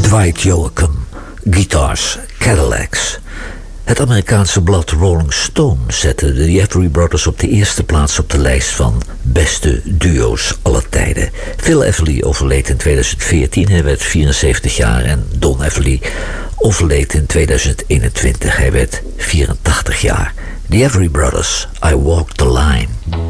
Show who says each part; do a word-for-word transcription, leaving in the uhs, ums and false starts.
Speaker 1: Dwight Yoakam, Guitars, Cadillacs. Het Amerikaanse blad Rolling Stone zette de Everly Brothers op de eerste plaats op de lijst van beste duo's aller tijden. Phil Everly overleed in tweeduizend veertien, hij werd vierenzeventig jaar, en Don Everly overleed in tweeduizend eenentwintig, hij werd vierentachtig jaar. The Everly Brothers, I Walk the Line.